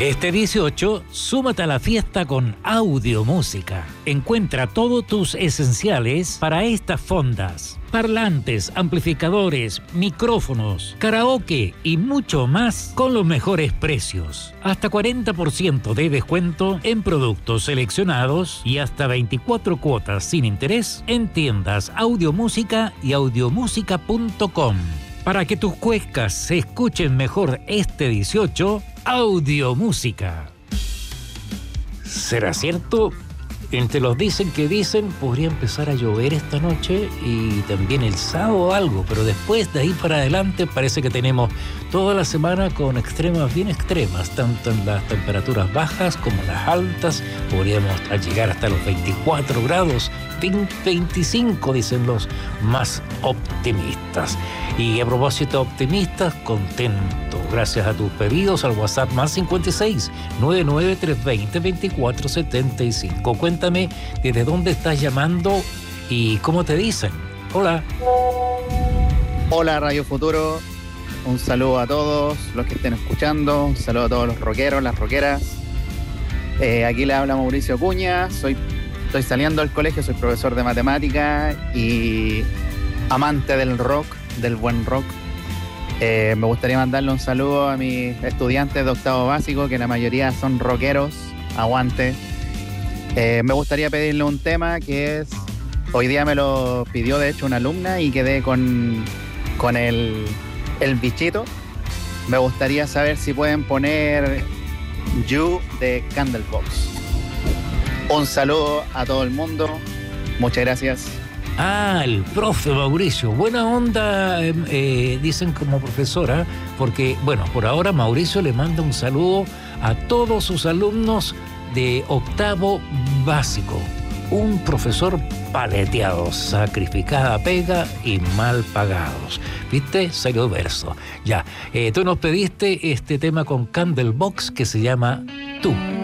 Este 18, súmate a la fiesta con Audio Música. Encuentra todos tus esenciales para estas fondas: parlantes, amplificadores, micrófonos, karaoke y mucho más con los mejores precios. Hasta 40% de descuento en productos seleccionados y hasta 24 cuotas sin interés en tiendas Audio Música y audiomusica.com. Para que tus cuecas se escuchen mejor este 18, Audio Música. ¿Será cierto? Entre los dicen que dicen, podría empezar a llover esta noche y también el sábado algo, pero después de ahí para adelante parece que tenemos toda la semana con extremas bien extremas, tanto en las temperaturas bajas como las altas. Podríamos llegar hasta los 24 grados, 25 dicen los más optimistas. Y a propósito de optimistas, contento gracias a tus pedidos al WhatsApp más 56 99 320 24 75. Cuéntame desde dónde estás llamando y cómo te dicen. Hola. Hola Radio Futuro, un saludo a todos los que estén escuchando, un saludo a todos los rockeros, las rockeras. Aquí le habla Mauricio Cuña, estoy saliendo del colegio, soy profesor de matemática y amante del rock, del buen rock. Me gustaría mandarle un saludo a mis estudiantes de octavo básico, que la mayoría son rockeros, aguante. Me gustaría pedirle un tema que es, hoy día me lo pidió de hecho una alumna y quedé con el bichito. Me gustaría saber si pueden poner You de Candlebox. Un saludo a todo el mundo, muchas gracias. Ah, el profe Mauricio, buena onda, dicen como profesora, porque, bueno, por ahora Mauricio le manda un saludo a todos sus alumnos de octavo básico. Un profesor paleteado, sacrificada pega y mal pagados. ¿Viste? Salió verso. Ya, tú nos pediste este tema con Candlebox que se llama Tú.